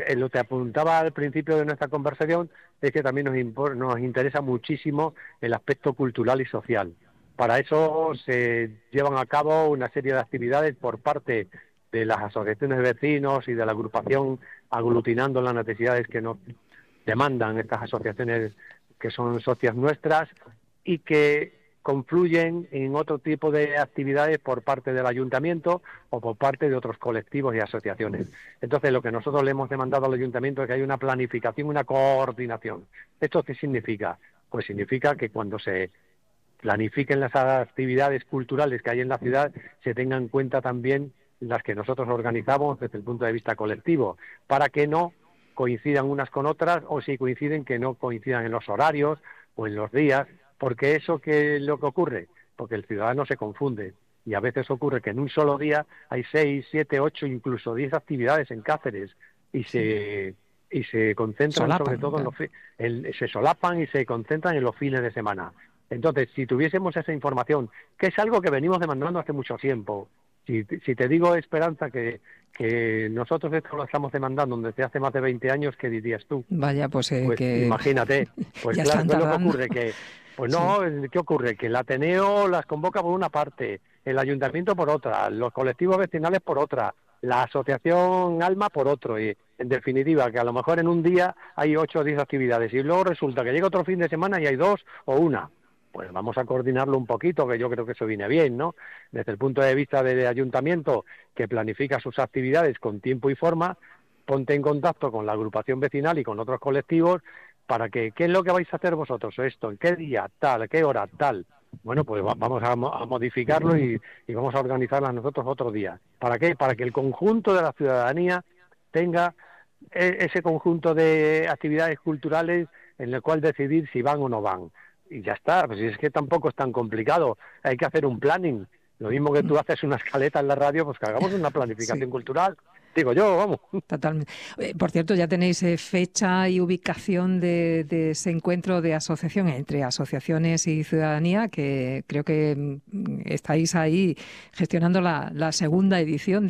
lo que apuntaba al principio de nuestra conversación es que también nos interesa muchísimo el aspecto cultural y social. Para eso se llevan a cabo una serie de actividades por parte de las asociaciones de vecinos y de la agrupación aglutinando las necesidades que nos demandan estas asociaciones que son socias nuestras y que confluyen en otro tipo de actividades por parte del ayuntamiento o por parte de otros colectivos y asociaciones. Entonces, lo que nosotros le hemos demandado al ayuntamiento es que haya una planificación, una coordinación. ¿Esto qué significa? Pues significa que cuando se planifiquen las actividades culturales que hay en la ciudad, se tengan en cuenta también las que nosotros organizamos desde el punto de vista colectivo, para que no coincidan unas con otras, o si coinciden, que no coincidan en los horarios o en los días, porque eso que es lo que ocurre, porque el ciudadano se confunde, y a veces ocurre que en un solo día hay 6, 7, 8, incluso 10 actividades en Cáceres, y se concentran sobre Solapan, todo claro. se solapan y se concentran en los fines de semana. Entonces, si tuviésemos esa información, que es algo que venimos demandando hace mucho tiempo, si te digo, Esperanza, que nosotros esto lo estamos demandando desde hace más de 20 años, ¿qué dirías tú? Vaya, pues Pues que imagínate, pues ya claro, están ¿qué es lo que tardando. ocurre? Pues Sí. no, ¿qué ocurre? Que el Ateneo las convoca por una parte, el Ayuntamiento por otra, los colectivos vecinales por otra, la Asociación Alma por otro, y en definitiva, que a lo mejor en un día hay 8 o 10 actividades, y luego resulta que llega otro fin de semana y hay 2 o una. Pues vamos a coordinarlo un poquito, que yo creo que eso viene bien, ¿no? Desde el punto de vista del ayuntamiento, que planifica sus actividades con tiempo y forma, ponte en contacto con la agrupación vecinal y con otros colectivos para que, ¿qué es lo que vais a hacer vosotros? Esto, ¿en qué día? Tal, ¿a qué hora? Tal. Bueno, pues vamos a modificarlo y vamos a organizarlas nosotros otro día. ¿Para qué? Para que el conjunto de la ciudadanía tenga ese conjunto de actividades culturales en el cual decidir si van o no van. Y ya está, pues es que tampoco es tan complicado, hay que hacer un planning. Lo mismo que tú haces una escaleta en la radio, pues que hagamos una Sí, planificación cultural. Digo yo, vamos. totalmente. Por cierto, ya tenéis fecha y ubicación de ese encuentro de asociación entre asociaciones y ciudadanía, que creo que estáis ahí gestionando la segunda edición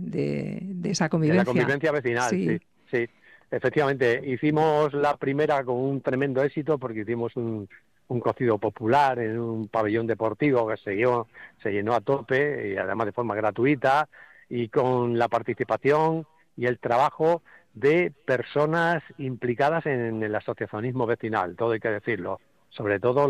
de esa De la convivencia. convivencia vecinal, sí, Sí. sí. Efectivamente, hicimos la primera con un tremendo éxito porque hicimos un cocido popular en un pabellón deportivo que se llenó a tope y además de forma gratuita y con la participación y el trabajo de personas implicadas en el asociacionismo vecinal, todo hay que decirlo, sobre todo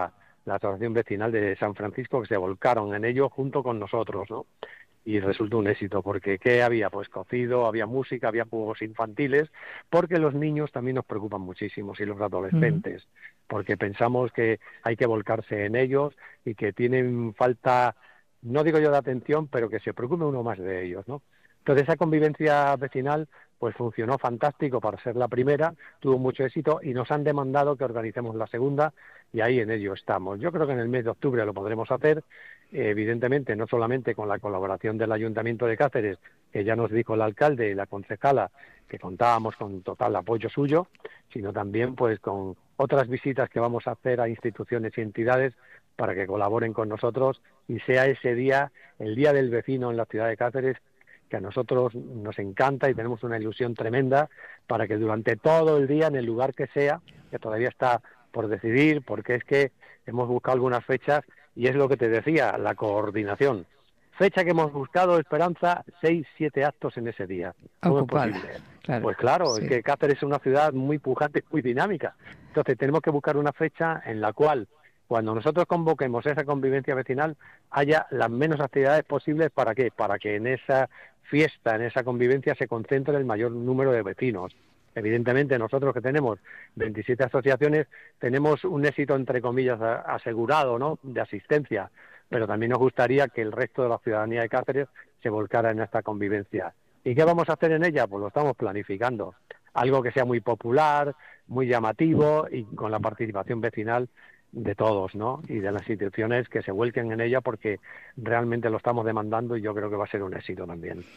la Asociación Vecinal de San Francisco, que se volcaron en ello junto con nosotros, ¿no? Y resultó un éxito, porque ¿qué había? Pues cocido, había música, había juegos infantiles, porque los niños también nos preocupan muchísimo, y los Ujú. adolescentes, porque pensamos que hay que volcarse en ellos y que tienen falta, no digo yo de atención, pero que se preocupe uno más de ellos, ¿no? Entonces esa convivencia vecinal pues funcionó fantástico para ser la primera, tuvo mucho éxito y nos han demandado que organicemos la segunda y ahí en ello estamos. Yo creo que en el mes de octubre lo podremos hacer, evidentemente no solamente con la colaboración del Ayuntamiento de Cáceres, que ya nos dijo el alcalde y la concejala que contábamos con total apoyo suyo, sino también pues con otras visitas que vamos a hacer a instituciones y entidades para que colaboren con nosotros y sea ese día, el Día del Vecino en la ciudad de Cáceres, que a nosotros nos encanta y tenemos una ilusión tremenda para que durante todo el día, en el lugar que sea, que todavía está por decidir, porque es que hemos buscado algunas fechas y es lo que te decía, la coordinación. Fecha que hemos buscado, Esperanza, 6, 7 actos en ese día. ¿Cómo es Ocupada, posible? claro. Pues claro, es Sí. que Cáceres es una ciudad muy pujante, muy dinámica. Entonces tenemos que buscar una fecha en la cual, cuando nosotros convoquemos esa convivencia vecinal, haya las menos actividades posibles. ¿Para qué? Para que en esa fiesta, en esa convivencia, se concentre el mayor número de vecinos. Evidentemente, nosotros que tenemos 27 asociaciones, tenemos un éxito, entre comillas, asegurado, ¿no?, de asistencia, pero también nos gustaría que el resto de la ciudadanía de Cáceres se volcara en esta convivencia. ¿Y qué vamos a hacer en ella? Pues lo estamos planificando. Algo que sea muy popular, muy llamativo y con la participación vecinal de todos, ¿no? Y de las instituciones que se vuelquen en ella porque realmente lo estamos demandando y yo creo que va a ser un éxito también.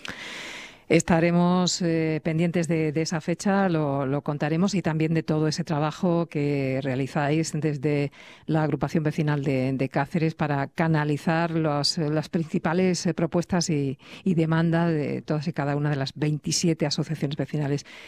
Estaremos pendientes de esa fecha, lo contaremos y también de todo ese trabajo que realizáis desde la agrupación vecinal de Cáceres para canalizar las principales propuestas y demanda de todas y cada una de las 27 asociaciones vecinales